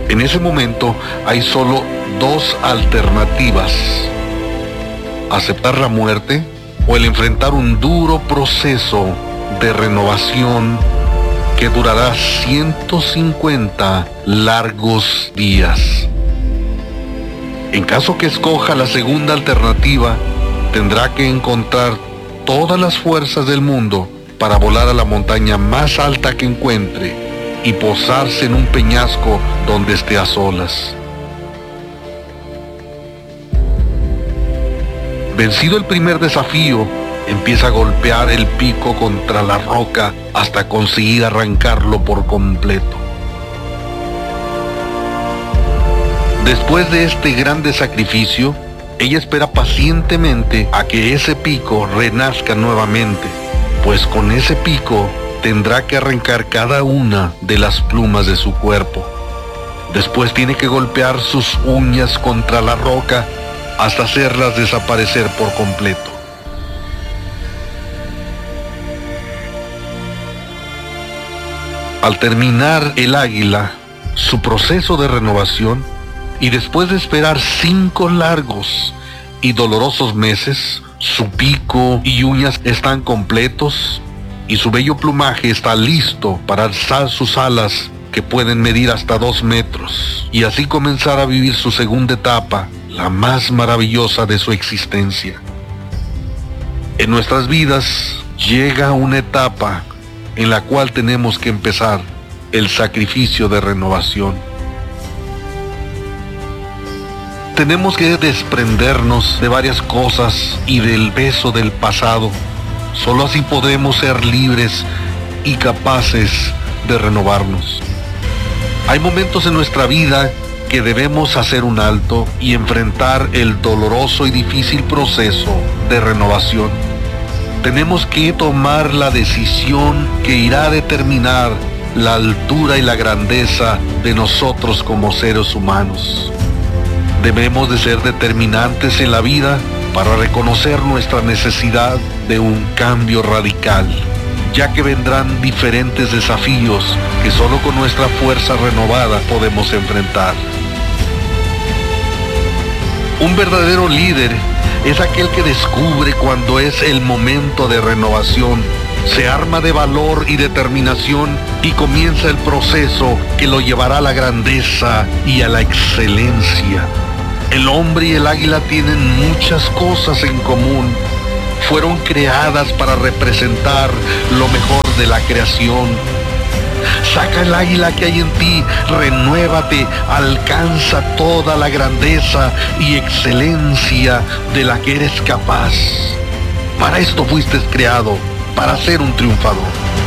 En ese momento hay solo dos alternativas: aceptar la muerte o el enfrentar un duro proceso de renovación que durará 150 largos días. En caso que escoja la segunda alternativa, tendrá que encontrar todas las fuerzas del mundo para volar a la montaña más alta que encuentre y posarse en un peñasco donde esté a solas. Vencido el primer desafío, empieza a golpear el pico contra la roca hasta conseguir arrancarlo por completo. Después de este grande sacrificio, ella espera pacientemente a que ese pico renazca nuevamente, pues con ese pico tendrá que arrancar cada una de las plumas de su cuerpo. Después tiene que golpear sus uñas contra la roca hasta hacerlas desaparecer por completo. Al terminar el águila su proceso de renovación, y después de esperar 5 largos y dolorosos meses, su pico y uñas están completos y su bello plumaje está listo para alzar sus alas, que pueden medir hasta 2 metros, y así comenzar a vivir su segunda etapa, la más maravillosa de su existencia. En nuestras vidas llega una etapa en la cual tenemos que empezar el sacrificio de renovación. Tenemos que desprendernos de varias cosas y del peso del pasado. Solo así podemos ser libres y capaces de renovarnos. Hay momentos en nuestra vida que debemos hacer un alto y enfrentar el doloroso y difícil proceso de renovación. Tenemos que tomar la decisión que irá a determinar la altura y la grandeza de nosotros como seres humanos. Debemos de ser determinantes en la vida para reconocer nuestra necesidad de un cambio radical, ya que vendrán diferentes desafíos que solo con nuestra fuerza renovada podemos enfrentar. Un verdadero líder es aquel que descubre cuando es el momento de renovación, se arma de valor y determinación y comienza el proceso que lo llevará a la grandeza y a la excelencia. El hombre y el águila tienen muchas cosas en común. Fueron creadas para representar lo mejor de la creación. Saca el águila que hay en ti, renuévate, alcanza toda la grandeza y excelencia de la que eres capaz. Para esto fuiste creado, para ser un triunfador.